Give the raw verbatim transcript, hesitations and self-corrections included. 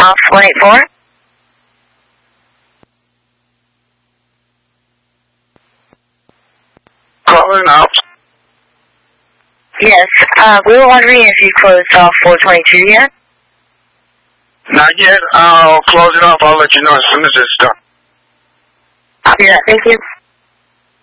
off one eight four. Calling out. Yes, uh, we were wondering if you closed off four twenty-two yet? Not yet. I'll close it off. I'll let you know as soon as it's done. Copy that. Thank you.